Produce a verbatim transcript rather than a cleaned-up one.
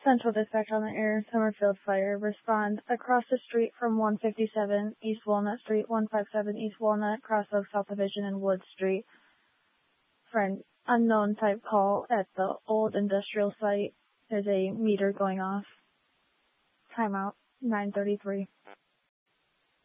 Central Dispatch on the air, Summerfield Fire. Respond across the street from one fifty-seven East Walnut Street, one fifty-seven East Walnut, Cross Oak South Division, and Wood Street. For an unknown type call at the old industrial site. There's a meter going off. Timeout, nine thirty-three.